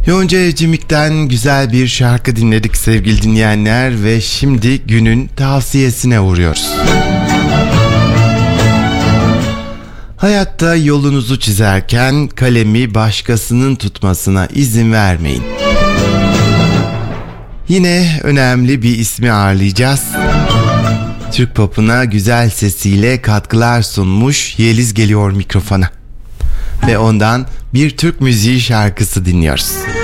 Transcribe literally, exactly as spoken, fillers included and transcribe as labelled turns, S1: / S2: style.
S1: Yonca Evcimik'ten güzel bir şarkı dinledik sevgili dinleyenler ve şimdi günün tavsiyesine uğruyoruz. Hayatta yolunuzu çizerken kalemi başkasının tutmasına izin vermeyin. Yine önemli bir ismi ağırlayacağız. Türk popuna güzel sesiyle katkılar sunmuş Yeliz geliyor mikrofona. Ve ondan bir Türk müziği şarkısı dinliyoruz.